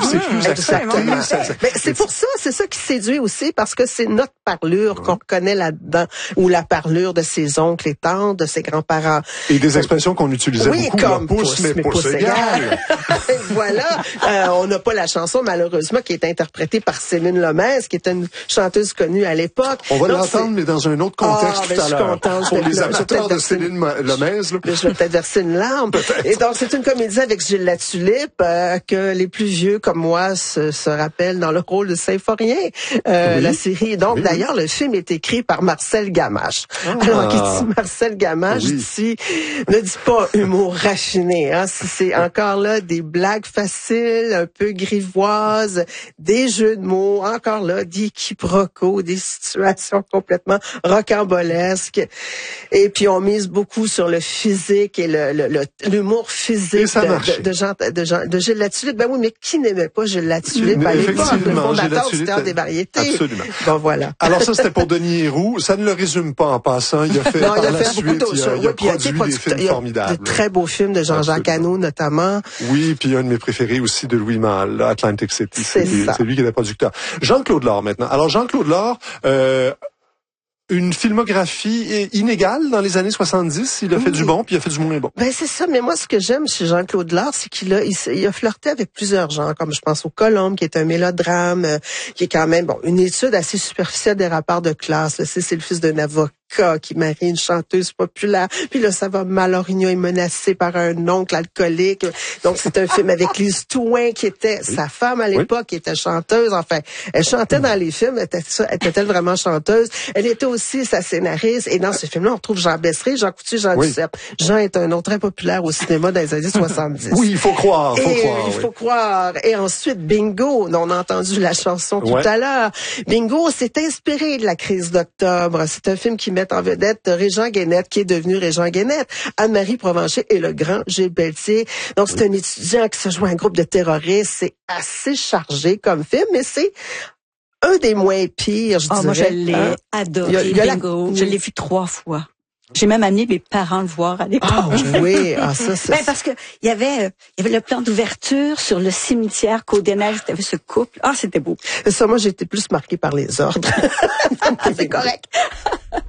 c'est plus accepté. Mais c'est pour ça, c'est ça qui séduit aussi, parce que c'est notre parlure qu'on reconnaît là-dedans, ou la parlure de ses oncles et tantes, de ses grands-parents. Et des expressions qu'on utilisait beaucoup, comme pouce, mais pouce égal. Voilà. On n'a pas la chanson, malheureusement, qui est interprétée par Céline Lomez, qui était une chanteuse connue à l'époque. On va l'entendre, mais dans un autre contexte tout à l'heure. Pour les amateurs de Céline Lomez. Je vais peut-être verser une larme. Et donc, c'est une comédie avec Gilles Latulippe, que les plus vieux comme moi se rappellent dans le rôle de Symphorien, la série. Donc, d'ailleurs, le film est écrit par Marcel Gamache. Alors, qui dit Marcel Gamache dit, ne dit pas humour raffiné, hein. C'est encore là des blagues faciles, un peu grivoises, des jeux de mots, encore là, des quiproquos, des situations complètement rocambolesques. Et puis, on mise beaucoup sur le physique et l'humour physique de Gilles Latulippe. Ben oui, mais qui n'aimait pas Gilles Latulippe à l'époque, le fondateur du Théâtre des Variétés? Absolument. Bon, voilà. Alors ça, c'était pour Denis Héroux. Ça ne le résume pas en passant. Il a fait par la suite, il a produit des films formidables. De très beaux films de Jean-Jacques Hano, notamment. Oui, puis un de mes préférés aussi de Louis Malle, Atlantic City. C'est lui qui est le producteur. Jean-Claude Lord, maintenant. Alors, Jean-Claude Lord, une filmographie inégale dans les années 70. Il a fait du bon, puis il a fait du moins bon. Ben c'est ça. Mais moi, ce que j'aime chez Jean-Claude Lard, c'est qu'il a flirté avec plusieurs genres, comme je pense au Colombe, qui est un mélodrame, qui est quand même une étude assez superficielle des rapports de classe. Là, c'est le fils d'un avocat qui marie une chanteuse populaire. Puis là, ça va, Malorignon est menacé par un oncle alcoolique. Donc, c'est un film avec Lise Touin, qui était sa femme à l'époque, qui était chanteuse. Enfin, elle chantait dans les films. Était-elle vraiment chanteuse? Elle était aussi sa scénariste. Et dans ce film-là, on retrouve Jean Bessery, Jean Coutu, Jean Duceppe. Jean est un nom très populaire au cinéma dans les années 70. Oui, il faut croire. Il faut croire. Et ensuite, Bingo. On a entendu la chanson tout à l'heure. Bingo, c'est inspiré de la crise d'octobre. C'est un film qui met en vedette Régent Guénette, qui est devenu Régent Guénette, Anne-Marie Provencher et le grand Gilles Pelletier. Donc, c'est un étudiant qui se joint à un groupe de terroristes. C'est assez chargé comme film, mais c'est un des moins pires, je dirais. Moi, je l'ai adoré, Bingo. Je l'ai vu 3 fois. J'ai même amené mes parents le voir à l'époque. Ah oui, ça c'est... parce que il y avait le plan d'ouverture sur le cimetière Côte-des-Neiges, il y avait ce couple. C'était beau. Ça, moi, j'ai été plus marquée par les ordres. C'est correct.